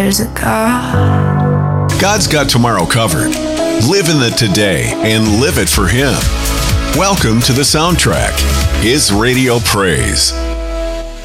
There's a God. God's got tomorrow covered. Live in the today and live it for Him. Welcome to The Soundtrack, His radio praise.